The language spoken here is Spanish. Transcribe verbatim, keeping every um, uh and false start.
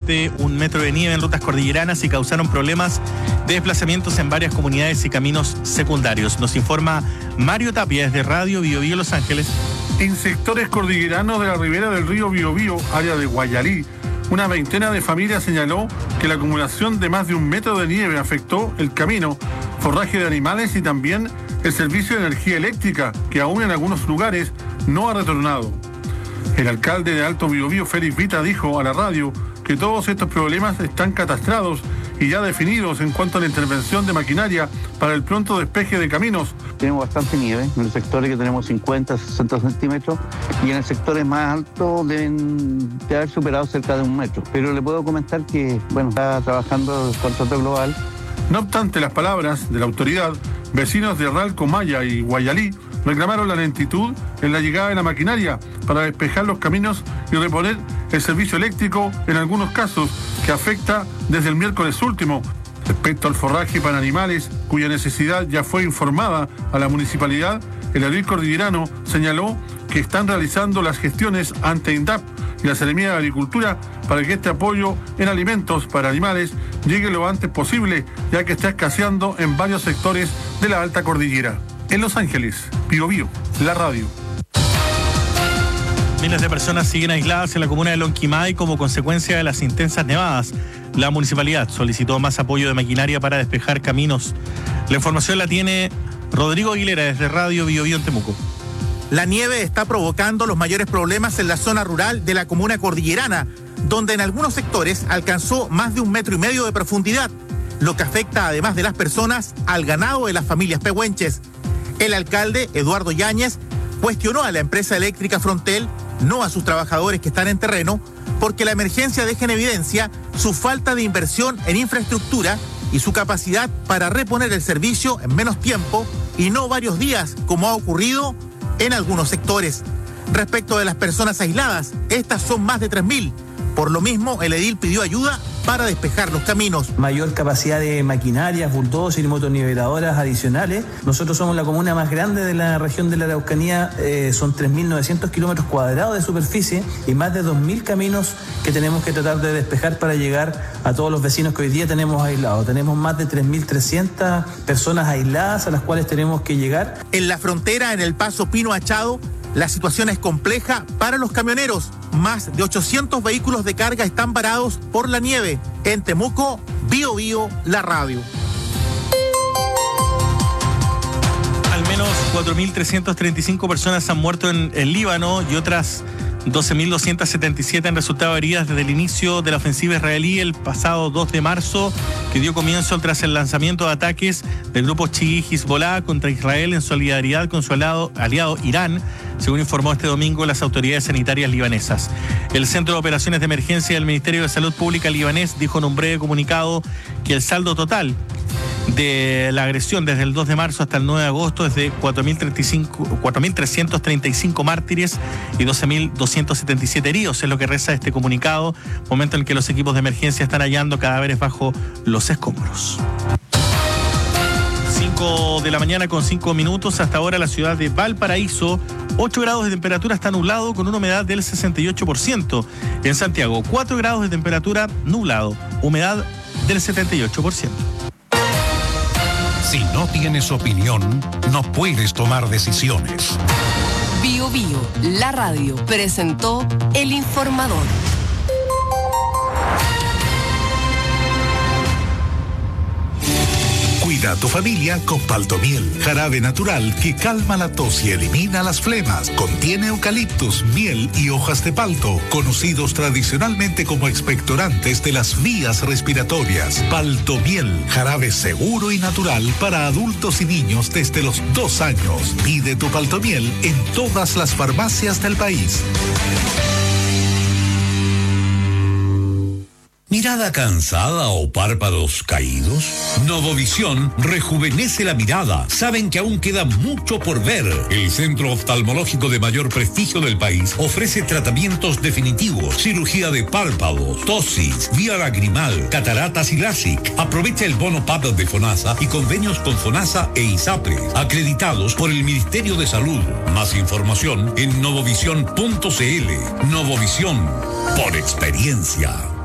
de un metro de nieve en rutas cordilleranas y causaron problemas de desplazamientos en varias comunidades y caminos secundarios. Nos informa Mario Tapia desde Radio Bio Bio Los Ángeles. En sectores cordilleranos de la ribera del río Biobío, área de Guayalí, una veintena de familias señaló que la acumulación de más de un metro de nieve afectó el camino, forraje de animales y también el servicio de energía eléctrica, que aún en algunos lugares no ha retornado. El alcalde de Alto Biobío, Félix Vita, dijo a la radio que todos estos problemas están catastrados y ya definidos en cuanto a la intervención de maquinaria para el pronto despeje de caminos. Tenemos bastante nieve, en los sectores que tenemos cincuenta, sesenta centímetros y en los sectores más altos deben de haber superado cerca de un metro. Pero le puedo comentar que, bueno, está trabajando el contrato global. No obstante las palabras de la autoridad, vecinos de Ralco, Maya y Guayalí reclamaron la lentitud en la llegada de la maquinaria para despejar los caminos y reponer el servicio eléctrico en algunos casos, que afecta desde el miércoles último. Respecto al forraje para animales, cuya necesidad ya fue informada a la municipalidad, el edil cordillerano señaló que están realizando las gestiones ante INDAP y la Seremía de Agricultura para que este apoyo en alimentos para animales llegue lo antes posible, ya que está escaseando en varios sectores de la alta cordillera. En Los Ángeles, Bio Bio, la radio. Miles de personas siguen aisladas en la comuna de Lonquimay como consecuencia de las intensas nevadas. La municipalidad solicitó más apoyo de maquinaria para despejar caminos. La información la tiene Rodrigo Aguilera desde Radio Bio Bio en Temuco. La nieve está provocando los mayores problemas en la zona rural de la comuna cordillerana, donde en algunos sectores alcanzó más de un metro y medio de profundidad, lo que afecta, además de las personas, al ganado de las familias pehuenches. El alcalde, Eduardo Yáñez, cuestionó a la empresa eléctrica Frontel, no a sus trabajadores que están en terreno, porque la emergencia deja en evidencia su falta de inversión en infraestructura y su capacidad para reponer el servicio en menos tiempo y no varios días, como ha ocurrido en algunos sectores. Respecto de las personas aisladas, estas son más de tres mil. Por lo mismo, el edil pidió ayuda para despejar los caminos. Mayor capacidad de maquinarias, bulldozers y motoniveladoras adicionales. Nosotros somos la comuna más grande de la región de la Araucanía, eh, son tres mil novecientos kilómetros cuadrados de superficie y más de dos mil caminos que tenemos que tratar de despejar para llegar a todos los vecinos que hoy día tenemos aislados. Tenemos más de tres mil trescientas personas aisladas a las cuales tenemos que llegar. En la frontera, en el paso Pino Achado, la situación es compleja para los camioneros. Más de ochocientos vehículos de carga están varados por la nieve. En Temuco, Bio Bio, la radio. Al menos cuatro mil trescientas treinta y cinco personas han muerto en el Líbano y otras doce mil doscientas setenta y siete han resultado heridas desde el inicio de la ofensiva israelí el pasado dos de marzo, que dio comienzo tras el lanzamiento de ataques del grupo chií Hezbollah contra Israel en solidaridad con su aliado, aliado Irán, según informó este domingo las autoridades sanitarias libanesas. El Centro de Operaciones de Emergencia del Ministerio de Salud Pública libanés dijo en un breve comunicado que el saldo total de la agresión desde el dos de marzo hasta el nueve de agosto es de cuatro mil trescientos treinta y cinco mártires y doce mil doscientos setenta y siete heridos, es lo que reza este comunicado, momento en que los equipos de emergencia están hallando cadáveres bajo los escombros. cinco de la mañana con cinco minutos, hasta ahora la ciudad de Valparaíso, ocho grados de temperatura, está nublado con una humedad del sesenta y ocho por ciento. En Santiago, cuatro grados de temperatura, nublado, humedad del setenta y ocho por ciento. Si no tienes opinión, no puedes tomar decisiones. Bio Bio, la radio, presentó El Informador. Cuida a tu familia con Paltomiel, jarabe natural que calma la tos y elimina las flemas. Contiene eucaliptus, miel y hojas de palto, conocidos tradicionalmente como expectorantes de las vías respiratorias. Paltomiel, jarabe seguro y natural para adultos y niños desde los dos años. Pide tu Paltomiel en todas las farmacias del país. ¿Mirada cansada o párpados caídos? Novovisión rejuvenece la mirada. Saben que aún queda mucho por ver. El centro oftalmológico de mayor prestigio del país ofrece tratamientos definitivos, cirugía de párpados, tosis, vía lagrimal, cataratas y LASIK. Aprovecha el bono P A D de FONASA y convenios con FONASA e ISAPRE, acreditados por el Ministerio de Salud. Más información en novovisión punto c l. Novovisión, por experiencia.